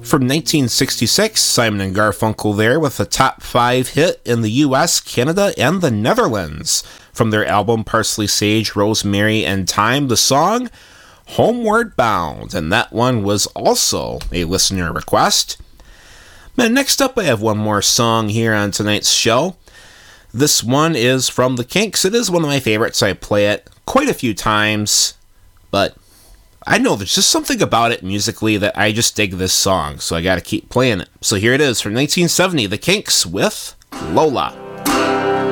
From 1966, Simon and Garfunkel there with a top 5 hit in the US, Canada, and the Netherlands. From their album Parsley, Sage, Rosemary, and Thyme, the song Homeward Bound, and that one was also a listener request. And next up, I have one more song here on tonight's show. This one is from the Kinks. It is one of my favorites. I play it quite a few times, but I know there's just something about it musically that I just dig this song, so I gotta keep playing it. So here it is from 1970, the Kinks with Lola.